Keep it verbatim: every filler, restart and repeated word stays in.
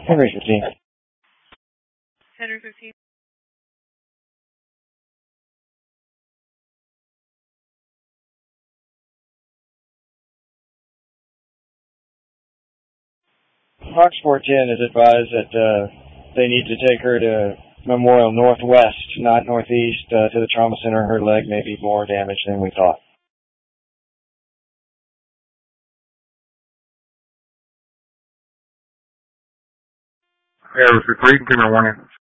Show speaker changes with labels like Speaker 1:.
Speaker 1: Henry fifteen.
Speaker 2: Henry fifteen.
Speaker 1: Fox four ten is advised that uh, they need to take her to Memorial Northwest, not Northeast, uh, to the trauma center. Her leg may be more damaged than we thought.
Speaker 3: Air was repeating, give me a warning.